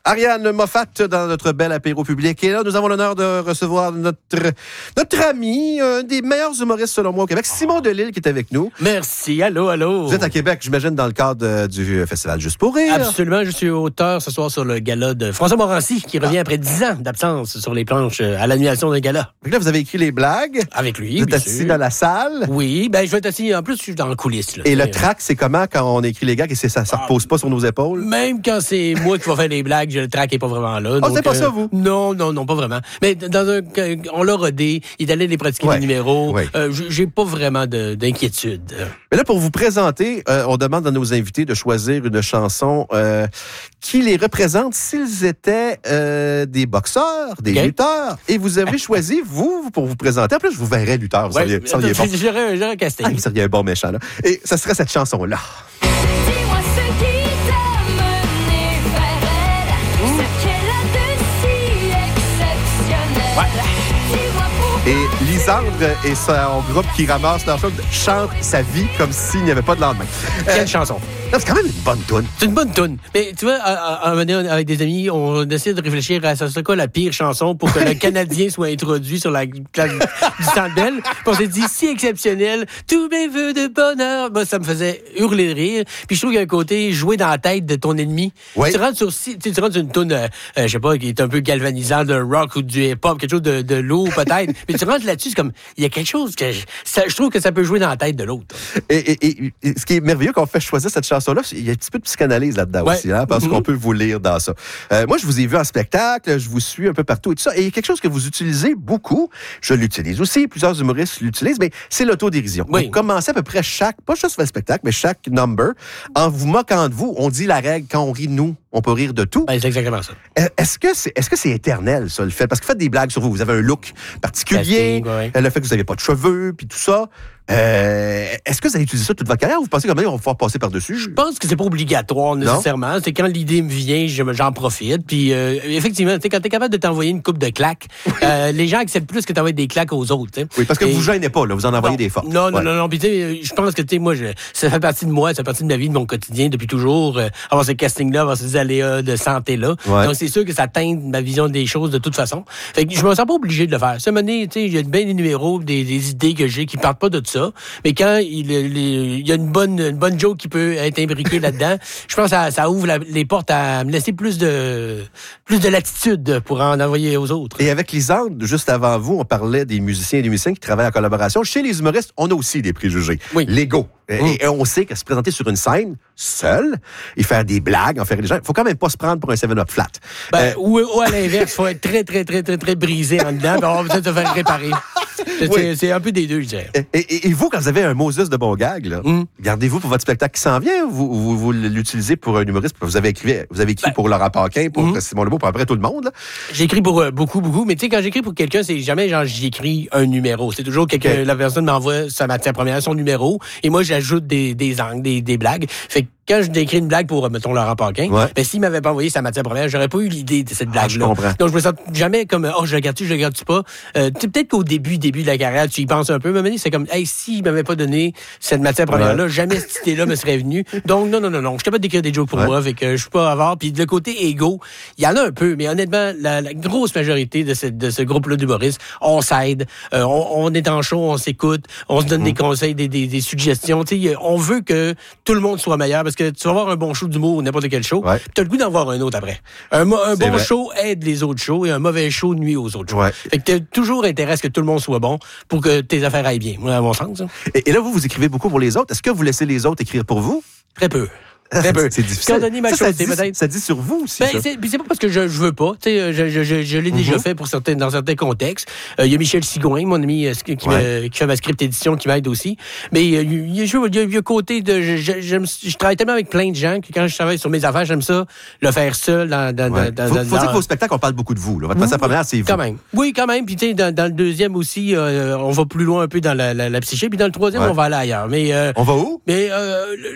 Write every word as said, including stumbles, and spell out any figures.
Ariane Moffat dans notre bel apéro public. Et là, nous avons l'honneur de recevoir notre, notre ami, un des meilleurs humoristes selon moi au Québec, Simon Delille, qui est avec nous. Merci. Allô, allô. Vous êtes à Québec, j'imagine, dans le cadre euh, du Festival Juste pour rire. Absolument. Je suis auteur ce soir sur le gala de François Morancy, qui revient ah. après dix ans d'absence sur les planches à l'annulation d'un gala. Donc là, vous avez écrit les blagues. Avec lui, Vous êtes bien assis sûr. dans la salle. Oui, ben je vais être assis. En plus, je suis dans la coulisse. Là, et le mais... trac, c'est comment quand on écrit les gags et c'est, ça ne repose pas sur nos épaules? Même quand c'est moi qui vais faire les blagues, le trac n'est pas vraiment là. Ah, oh, c'est pas euh, ça, vous? Non, non, non, pas vraiment. Mais dans un, on l'a rodé, il est allé les pratiquer ouais. les numéros. Ouais. Euh, j'ai pas vraiment de, d'inquiétude. Mais là, pour vous présenter, euh, on demande à nos invités de choisir une chanson euh, qui les représente s'ils étaient euh, des boxeurs, des okay. lutteurs. Et vous avez choisi, vous, pour vous présenter. En plus, je vous verrais lutteur. Vous ouais, seriez, seriez bon. J'aurais, j'aurais un casting. Ah, vous seriez un bon méchant, là. Et ça serait cette chanson-là. Dis-moi ce qui t'a mené vers elle, mmh. ce qu'elle a de si exceptionnel. Ouais. Et Lisandre et son groupe qui ramasse leur chose chantent sa vie comme s'il n'y avait pas de lendemain. Quelle euh, chanson? Non, c'est quand même une bonne toune. C'est une bonne toune. Mais tu vois, à, à un moment donné, avec des amis, on essaie de réfléchir à ça serait quoi la pire chanson pour que le Canadien soit introduit sur la place du Centre Bell. Puis on s'est dit, si exceptionnel, tous mes vœux de bonheur. Moi, ça me faisait hurler de rire. Puis je trouve qu'il y a un côté jouer dans la tête de ton ennemi. Oui. Tu rentres sur, tu rentres sur une toune, euh, euh, je sais pas, qui est un peu galvanisant, de rock ou du hip-hop, quelque chose de, de lourd peut-être. Mais tu rentres là-dessus, c'est comme, il y a quelque chose que je, ça, je trouve que ça peut jouer dans la tête de l'autre. Et, et, et ce qui est merveilleux qu'on fait choisir cette chanson-là, il y a un petit peu de psychanalyse là-dedans ouais. aussi, hein, parce mm-hmm. qu'on peut vous lire dans ça. Euh, moi, je vous ai vu en spectacle, je vous suis un peu partout et tout ça. Et il y a quelque chose que vous utilisez beaucoup, je l'utilise aussi, plusieurs humoristes l'utilisent, mais c'est l'autodérision. Oui. Vous commencez à peu près chaque, pas juste le spectacle, mais chaque number, en vous moquant de vous. On dit la règle, quand on rit de nous, on peut rire de tout. Ben, c'est exactement ça. Est-ce que c'est, est-ce que c'est éternel, ça, le fait? Parce que vous faites des blagues sur vous. Vous avez un look particulier, Casting, ouais. le fait que vous n'avez pas de cheveux, puis tout ça. Euh, est-ce que vous allez utiliser ça toute votre carrière ou vous pensez qu'on va pouvoir passer par-dessus? Je pense que c'est pas obligatoire nécessairement. Non? C'est quand l'idée me vient, j'en profite. Puis euh, effectivement, quand t'es capable de t'envoyer une coupe de claques, euh, les gens acceptent plus que t'envoies des claques aux autres. T'sais. Oui, parce que Et... vous gênez pas, là, vous en envoyez non, des fortes. Non, non, ouais. non, non. Puis tu sais, je pense que tu sais, moi, je, ça fait partie de moi, ça fait partie de ma vie, de mon quotidien depuis toujours. Euh, avoir ce casting-là, avoir ces aléas de santé-là. Ouais. Donc c'est sûr que ça teinte ma vision des choses de toute façon. Fait que je me sens pas obligé de le faire. Ça m'a donné, tu sais, il y a bien des numéros, des, des idées que j'ai qui partent pas de ça, mais quand Il, il, il y a une bonne, une bonne joke qui peut être imbriquée là-dedans. Je pense que ça, ça ouvre la, les portes à me laisser plus de, plus de latitude pour en envoyer aux autres. Et avec Lisandre, juste avant vous, on parlait des musiciens et des musiciens qui travaillent en collaboration. Chez les humoristes, on a aussi des préjugés. Oui. L'ego. Mmh. Et, et on sait que se présenter sur une scène, seul, et faire des blagues, en faire des gens, il faut quand même pas se prendre pour un seven up flat. Ben, euh, ou, ou à l'inverse, il faut être très, très, très, très, très brisé en dedans, puis on va peut-être se faire réparer. C'est, oui. c'est un peu des deux, je dirais. Et, et, et vous, quand vous avez un Moses de bon gag, là, mm. gardez-vous pour votre spectacle qui s'en vient ou vous, vous, vous l'utilisez pour un humoriste? Vous avez écrit, vous avez écrit ben, pour Laurent Paquin, pour mm. Simon Lebeau, pour après tout le monde. Là. J'écris pour euh, beaucoup, beaucoup. Mais tu sais, quand j'écris pour quelqu'un, c'est jamais genre j'écris un numéro. C'est toujours quelqu'un, okay. la personne m'envoie sa matière première, son numéro, et moi, j'ajoute des, des angles, des, des blagues. Fait que quand je décris une blague pour, mettons, Laurent Paquin, ouais. ben, s'il m'avait pas envoyé sa matière première, j'aurais pas eu l'idée de cette blague-là. Ah, Donc, je me sens jamais comme, oh, je regarde-tu, je regarde-tu pas. Euh, peut-être qu'au début, début de la carrière, tu y penses un peu, mais c'est comme, hey, s'il m'avait pas donné cette matière première-là, ouais. jamais cette idée-là me serait venue. Donc, non, non, non, non. Je suis capable d'écrire des jokes pour ouais. moi, fait que je suis pas avare. Puis, le côté égo, il y en a un peu, mais honnêtement, la, la grosse majorité de ce, de ce groupe-là d'humoristes, on s'aide, euh, on, on est en show, on s'écoute, on se donne mmh. des conseils, des, des, des suggestions. Tu sais, on veut que tout le monde soit meilleur parce que tu vas avoir un bon show d'humour ou n'importe quel show, ouais. tu as le goût d'en voir un autre après. Un, un bon vrai. show aide les autres shows et un mauvais show nuit aux autres shows. Ouais. Fait que tu as toujours intérêt à ce que tout le monde soit bon pour que tes affaires aillent bien. Moi, à mon sens. Hein. Et, et là, vous, vous écrivez beaucoup pour les autres. Est-ce que vous laissez les autres écrire pour vous? Très peu. Très peu. C'est difficile. Quand Denis m'a ça, choisi, ça, dit, ça dit sur vous aussi. Ben, c'est, c'est pas parce que je, je veux pas. Tu sais, je, je, je, je l'ai mm-hmm. déjà fait pour certains, dans certains contextes. Il euh, y a Michel Sigouin, mon ami, euh, qui, ouais. me, qui fait ma script édition, qui m'aide aussi. Mais il euh, y, y, y, y a un côté de. Je, je, je, je travaille tellement avec plein de gens que quand je travaille sur mes affaires, j'aime ça le faire seul. Dans, dans, ouais. dans, faut dans, faut dans, dire qu'au spectacle, on parle beaucoup de vous. Là. Votre matière première, c'est vous. Quand même. Oui, quand même. Puis tu sais, dans, dans le deuxième aussi, euh, on va plus loin un peu dans la, la, la psyché. Puis dans le troisième, ouais. on va aller ailleurs. Mais, euh, on va où? Mais euh,